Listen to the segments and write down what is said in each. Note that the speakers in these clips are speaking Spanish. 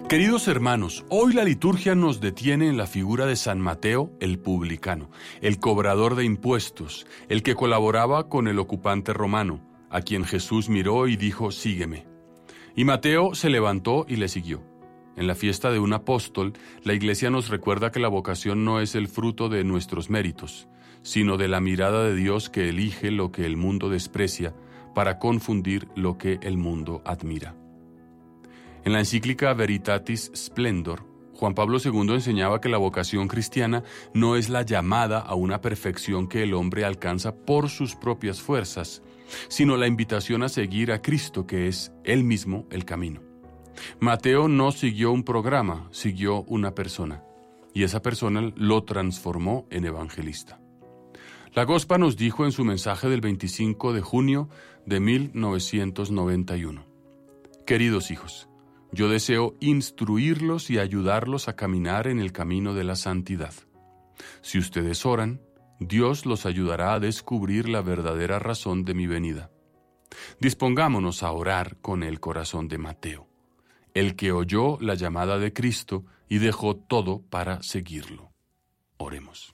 Queridos hermanos, hoy la liturgia nos detiene en la figura de San Mateo, el publicano, el cobrador de impuestos, el que colaboraba con el ocupante romano, a quien Jesús miró y dijo: «Sígueme». Y Mateo se levantó y le siguió. En la fiesta de un apóstol, la Iglesia nos recuerda que la vocación no es el fruto de nuestros méritos, sino de la mirada de Dios que elige lo que el mundo desprecia para confundir lo que el mundo admira. En la encíclica Veritatis Splendor, Juan Pablo II enseñaba que la vocación cristiana no es la llamada a una perfección que el hombre alcanza por sus propias fuerzas, sino la invitación a seguir a Cristo, que es Él mismo el camino. Mateo no siguió un programa, siguió una persona, y esa persona lo transformó en evangelista. La Gospa nos dijo en su mensaje del 25 de junio de 1991: «Queridos hijos, yo deseo instruirlos y ayudarlos a caminar en el camino de la santidad. Si ustedes oran, Dios los ayudará a descubrir la verdadera razón de mi venida. Dispongámonos a orar con el corazón de Mateo, el que oyó la llamada de Cristo y dejó todo para seguirlo». Oremos.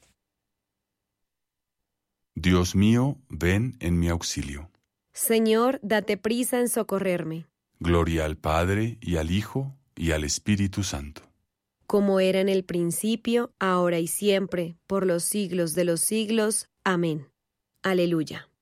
Dios mío, ven en mi auxilio. Señor, date prisa en socorrerme. Gloria al Padre, y al Hijo, y al Espíritu Santo. Como era en el principio, ahora y siempre, por los siglos de los siglos. Amén. Aleluya.